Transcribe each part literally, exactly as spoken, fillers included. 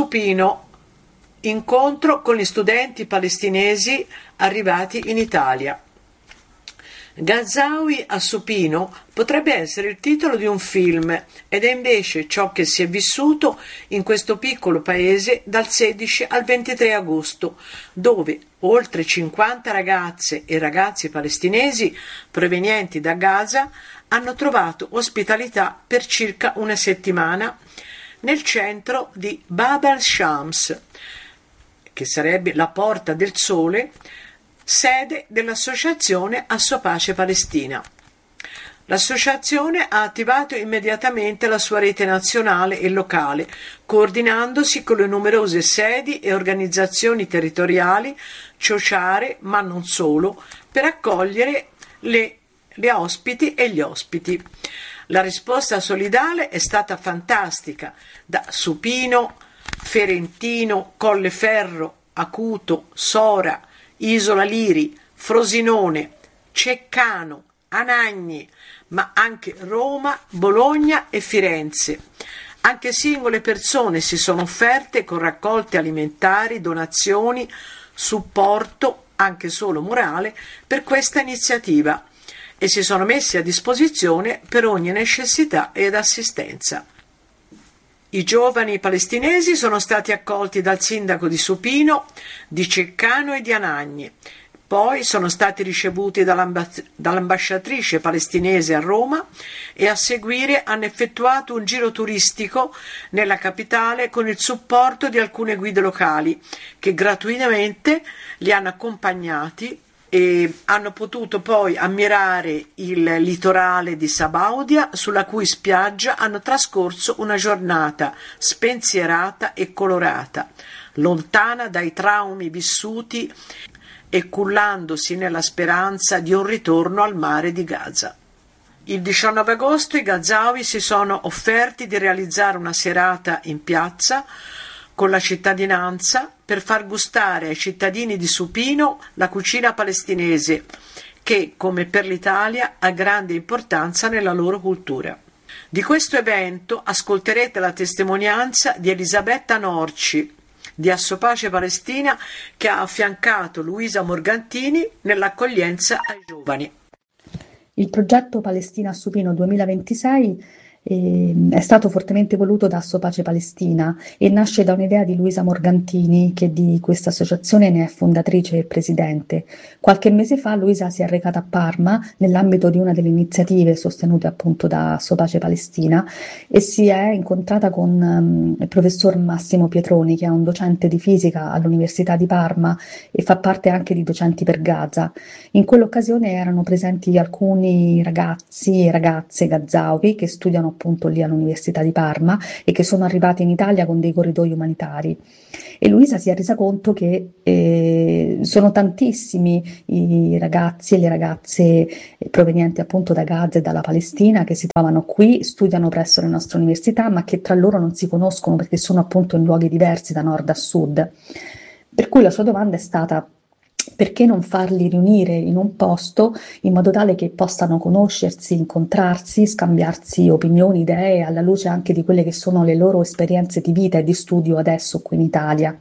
Supino, incontro con gli studenti palestinesi arrivati in Italia. Ghazaoui a Supino potrebbe essere il titolo di un film ed è invece ciò che si è vissuto in questo piccolo paese dal sedici al ventitré agosto, dove oltre cinquanta ragazze e ragazzi palestinesi provenienti da Gaza hanno trovato ospitalità per circa una settimana nel centro di Bab el-Shams, che sarebbe la Porta del Sole, sede dell'associazione Assopace Palestina. L'associazione ha attivato immediatamente la sua rete nazionale e locale, coordinandosi con le numerose sedi e organizzazioni territoriali, ciociare, ma non solo, per accogliere le, le ospiti e gli ospiti. La risposta solidale è stata fantastica, da Supino, Ferentino, Colleferro, Acuto, Sora, Isola Liri, Frosinone, Ceccano, Anagni, ma anche Roma, Bologna e Firenze. Anche singole persone si sono offerte con raccolte alimentari, donazioni, supporto, anche solo morale, per questa iniziativa e si sono messi a disposizione per ogni necessità ed assistenza. I giovani palestinesi sono stati accolti dal sindaco di Supino, di Ceccano e di Anagni. Poi sono stati ricevuti dall'ambas- dall'ambasciatrice palestinese a Roma e a seguire hanno effettuato un giro turistico nella capitale con il supporto di alcune guide locali che gratuitamente li hanno accompagnati e hanno potuto poi ammirare il litorale di Sabaudia, sulla cui spiaggia hanno trascorso una giornata spensierata e colorata, lontana dai traumi vissuti e cullandosi nella speranza di un ritorno al mare di Gaza. Il diciannove agosto i Ghazaoui si sono offerti di realizzare una serata in piazza con la cittadinanza per far gustare ai cittadini di Supino la cucina palestinese che, come per l'Italia, ha grande importanza nella loro cultura. Di questo evento ascolterete la testimonianza di Elisabetta Norci, di Assopace Palestina, che ha affiancato Luisa Morgantini nell'accoglienza ai giovani. Il progetto Palestina a Supino duemilaventisei eh, è stato fortemente voluto da Assopace Palestina e nasce da un'idea di Luisa Morgantini, che di questa associazione ne è fondatrice e presidente. Qualche mese fa Luisa si è recata a Parma nell'ambito di una delle iniziative sostenute appunto da Assopace Palestina e si è incontrata con um, il professor Massimo Pietroni, che è un docente di fisica all'Università di Parma e fa parte anche di Docenti per Gaza. In quell'occasione erano presenti alcuni ragazzi e ragazze Ghazaoui che studiano appunto lì all'Università di Parma e che sono arrivati in Italia con dei corridoi umanitari. E Luisa si è resa conto che eh, sono tantissimi i ragazzi e le ragazze provenienti appunto da Gaza e dalla Palestina che si trovano qui, studiano presso le nostre università, ma che tra loro non si conoscono perché sono appunto in luoghi diversi da nord a sud. Per cui la sua domanda è stata: perché non farli riunire in un posto in modo tale che possano conoscersi, incontrarsi, scambiarsi opinioni, idee, alla luce anche di quelle che sono le loro esperienze di vita e di studio adesso qui in Italia.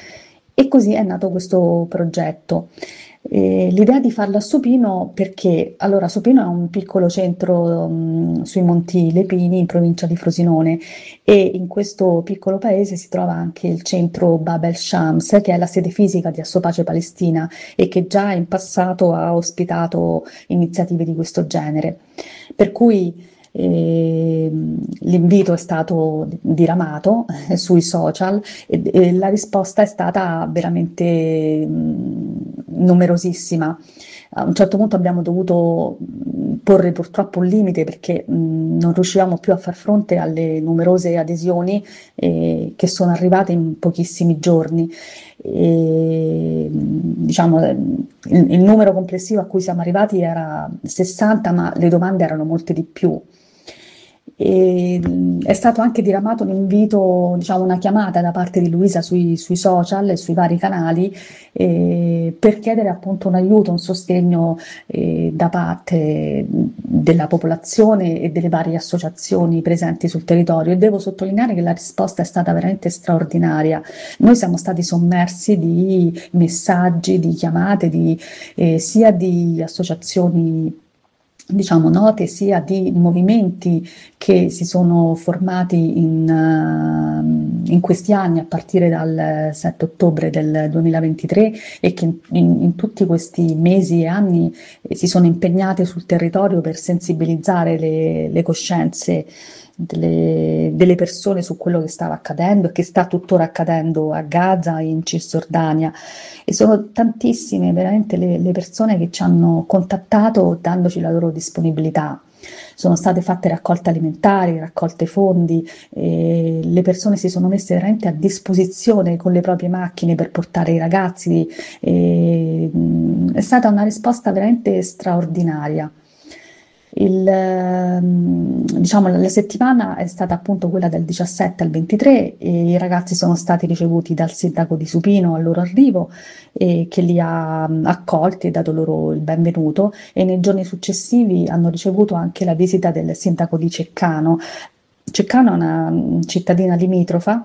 E così è nato questo progetto. Eh, l'idea di farlo a Supino perché, allora, Supino è un piccolo centro um, sui Monti Lepini in provincia di Frosinone e in questo piccolo paese si trova anche il centro Bab el-Shams, che è la sede fisica di Assopace Palestina e che già in passato ha ospitato iniziative di questo genere. Per cui Eh, l'invito è stato diramato eh, sui social e, e la risposta è stata veramente mh, numerosissima. A un certo punto abbiamo dovuto porre purtroppo un limite perché mh, non riuscivamo più a far fronte alle numerose adesioni eh, che sono arrivate in pochissimi giorni. E, diciamo, il, il numero complessivo a cui siamo arrivati era sessanta, ma le domande erano molte di più. E è stato anche diramato un invito, diciamo una chiamata da parte di Luisa sui, sui social e sui vari canali eh, per chiedere appunto un aiuto, un sostegno eh, da parte della popolazione e delle varie associazioni presenti sul territorio, e devo sottolineare che la risposta è stata veramente straordinaria. Noi siamo stati sommersi di messaggi, di chiamate, di, eh, sia di associazioni diciamo note, sia di movimenti che si sono formati in, uh, in questi anni a partire dal sette ottobre del duemilaventitré, e che in, in tutti questi mesi e anni eh, si sono impegnati sul territorio per sensibilizzare le, le coscienze delle, delle persone su quello che stava accadendo e che sta tuttora accadendo a Gaza e in Cisgiordania. E sono tantissime veramente le, le persone che ci hanno contattato dandoci la loro disponibilità. Sono state fatte raccolte alimentari, raccolte fondi, e le persone si sono messe veramente a disposizione con le proprie macchine per portare i ragazzi. E, mh, è stata una risposta veramente straordinaria. Il, diciamo, la settimana è stata appunto quella del diciassette al ventitré, e i ragazzi sono stati ricevuti dal sindaco di Supino al loro arrivo, e che li ha accolti e dato loro il benvenuto, e nei giorni successivi hanno ricevuto anche la visita del sindaco di Ceccano. Ceccano è una cittadina limitrofa,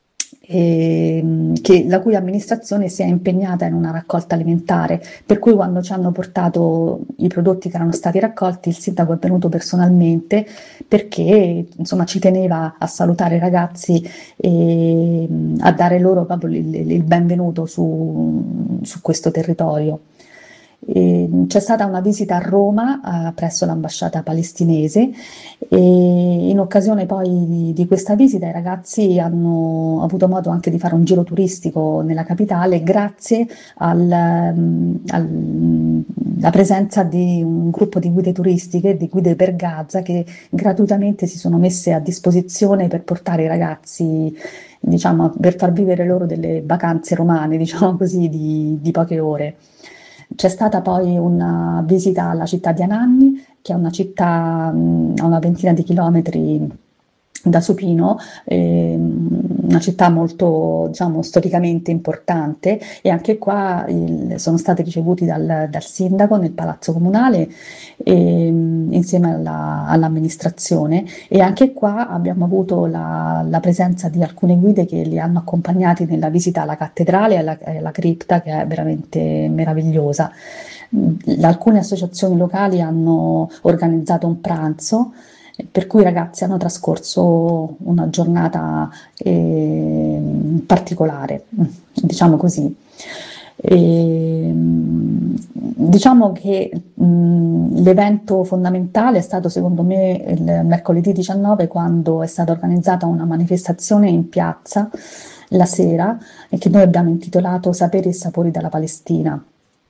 E, che, la cui amministrazione si è impegnata in una raccolta alimentare, per cui quando ci hanno portato i prodotti che erano stati raccolti, il sindaco è venuto personalmente, perché insomma ci teneva a salutare i ragazzi e a dare loro proprio il, il benvenuto su, su questo territorio. E c'è stata una visita a Roma a, presso l'ambasciata palestinese, e in occasione poi di, di questa visita i ragazzi hanno avuto modo anche di fare un giro turistico nella capitale, grazie al, alla presenza di un gruppo di guide turistiche, di guide per Gaza, che gratuitamente si sono messe a disposizione per portare i ragazzi, diciamo, per far vivere loro delle vacanze romane, diciamo così, di, di poche ore. C'è stata poi una visita alla città di Anagni, che è una città mh, a una ventina di chilometri da Supino, eh, una città molto, diciamo, storicamente importante, e anche qua il, sono stati ricevuti dal, dal sindaco nel palazzo comunale, e, insieme alla, all'amministrazione, e anche qua abbiamo avuto la, la presenza di alcune guide che li hanno accompagnati nella visita alla cattedrale e alla, alla cripta, che è veramente meravigliosa. Alcune associazioni locali hanno organizzato un pranzo, per cui i ragazzi hanno trascorso una giornata eh, particolare, diciamo così. E, diciamo che mh, l'evento fondamentale è stato, secondo me, il mercoledì diciannove, quando è stata organizzata una manifestazione in piazza la sera, e che noi abbiamo intitolato Saperi e Sapori dalla Palestina.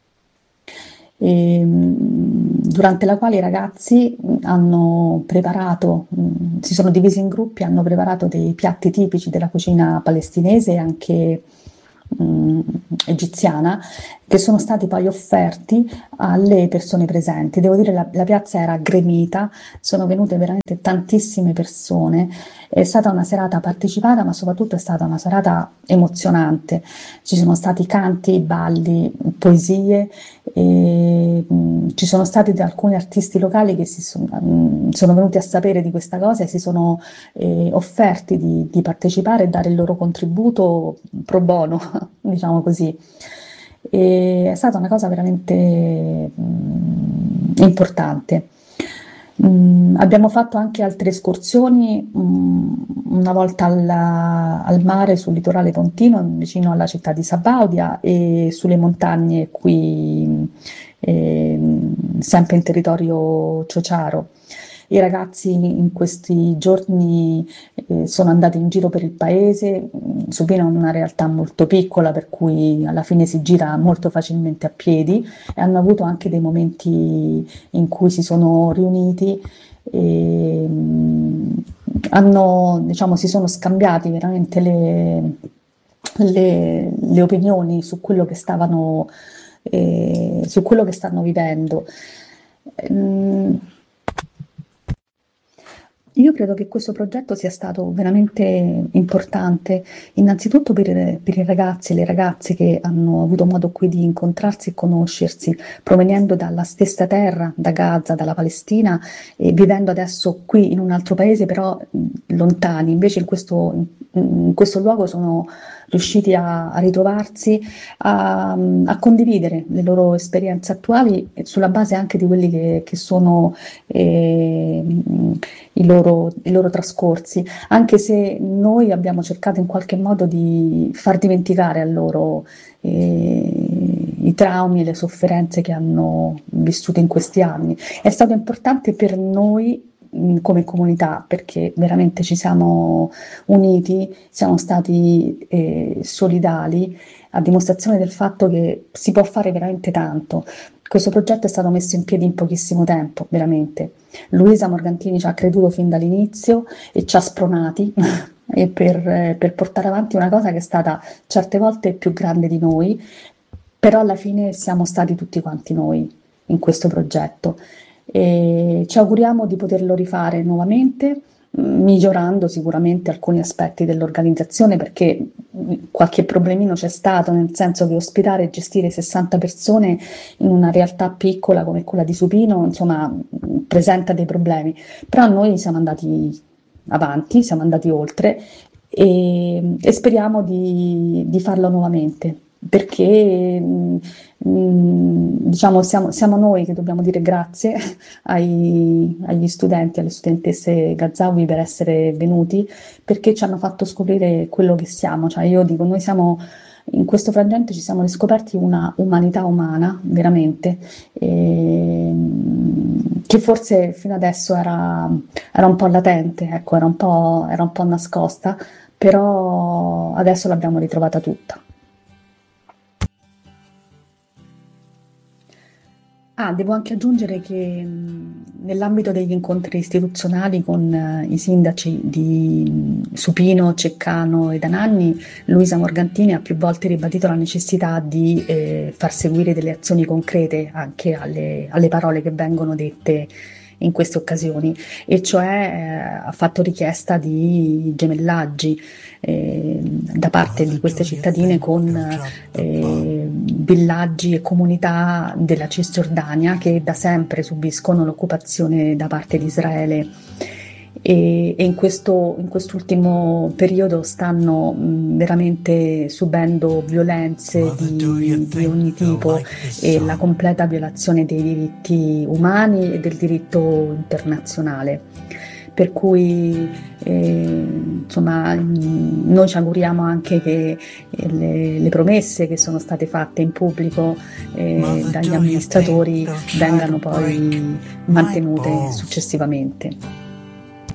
E, durante la quale i ragazzi hanno preparato, mh, si sono divisi in gruppi, hanno preparato dei piatti tipici della cucina palestinese e anche mh, egiziana, che sono stati poi offerti alle persone presenti. Devo dire, la, la piazza era gremita, sono venute veramente tantissime persone, è stata una serata partecipata, ma soprattutto è stata una serata emozionante. Ci sono stati canti, balli, poesie, e mh, ci sono stati alcuni artisti locali che si sono, mh, sono venuti a sapere di questa cosa e si sono eh, offerti di, di partecipare e dare il loro contributo pro bono, diciamo così. E è stata una cosa veramente mh, importante. Mh, abbiamo fatto anche altre escursioni, mh, una volta alla, al mare sul litorale pontino, vicino alla città di Sabaudia, e sulle montagne qui, eh, sempre in territorio ciociaro. I ragazzi in questi giorni eh, sono andati in giro per il paese. Supino è una realtà molto piccola, per cui alla fine si gira molto facilmente a piedi, e hanno avuto anche dei momenti in cui si sono riuniti e mh, hanno, diciamo, si sono scambiati veramente le, le, le opinioni su quello che stavano, eh, su quello che stanno vivendo. Mm, Io credo che questo progetto sia stato veramente importante, innanzitutto per, i- per i ragazzi e le ragazze che hanno avuto modo qui di incontrarsi e conoscersi, provenendo dalla stessa terra, da Gaza, dalla Palestina, e vivendo adesso qui in un altro paese, però mh, lontani. Invece in questo, in questo luogo sono riusciti a, a ritrovarsi, a, a condividere le loro esperienze attuali sulla base anche di quelli che, che sono eh, i loro, i loro trascorsi, anche se noi abbiamo cercato in qualche modo di far dimenticare a loro eh, i traumi e le sofferenze che hanno vissuto in questi anni. È stato importante per noi mh, come comunità, perché veramente ci siamo uniti, siamo stati eh, solidali, a dimostrazione del fatto che si può fare veramente tanto. Questo progetto è stato messo in piedi in pochissimo tempo, veramente. Luisa Morgantini ci ha creduto fin dall'inizio e ci ha spronati e per, eh, per portare avanti una cosa che è stata certe volte più grande di noi, però alla fine siamo stati tutti quanti noi in questo progetto e ci auguriamo di poterlo rifare nuovamente, mh, migliorando sicuramente alcuni aspetti dell'organizzazione, perché mh, qualche problemino c'è stato, nel senso che ospitare e gestire sessanta persone in una realtà piccola come quella di Supino, insomma, mh, presenta dei problemi, però noi siamo andati avanti, siamo andati oltre e, e speriamo di, di farlo nuovamente, perché mh, mh, diciamo siamo, siamo noi che dobbiamo dire grazie ai, agli studenti, alle studentesse Gazaoui per essere venuti, perché ci hanno fatto scoprire quello che siamo. Cioè io dico, noi siamo in questo frangente ci siamo riscoperti una umanità umana, veramente, e, che forse fino adesso era, era un po' latente, ecco, era un po', era un po' nascosta, però adesso l'abbiamo ritrovata tutta. Ah, devo anche aggiungere che mh, nell'ambito degli incontri istituzionali con eh, i sindaci di mh, Supino, Ceccano ed Anagni, Luisa Morgantini ha più volte ribadito la necessità di eh, far seguire delle azioni concrete anche alle, alle parole che vengono dette in queste occasioni, e cioè eh, ha fatto richiesta di gemellaggi eh, da parte di queste cittadine con eh, villaggi e comunità della Cisgiordania che da sempre subiscono l'occupazione da parte di Israele e, e in questo, in quest'ultimo periodo stanno mh, veramente subendo violenze di, di ogni tipo e la completa violazione dei diritti umani e del diritto internazionale. Per cui eh, insomma, mh, noi ci auguriamo anche che eh, le, le promesse che sono state fatte in pubblico eh, dagli amministratori vengano poi mantenute successivamente.